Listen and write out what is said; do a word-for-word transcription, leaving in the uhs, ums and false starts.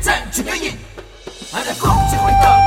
占据个瘾，俺在空气回荡。